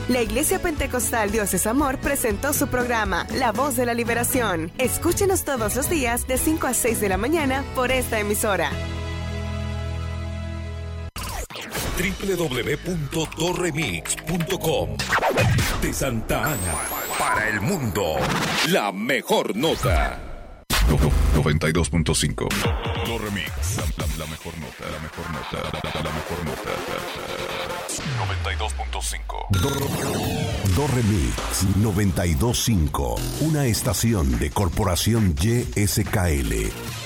La Iglesia Pentecostal Dios es Amor presentó su programa La Voz de la Liberación. Escúchenos todos los días de 5 a 6 de la mañana por esta emisora. www.doremix.com de Santa Ana para el mundo. La mejor nota. 92.5. Doremix. La mejor nota. La mejor nota. La mejor nota. 92.5. Doremix 92.5. Una estación de Corporación YSKL.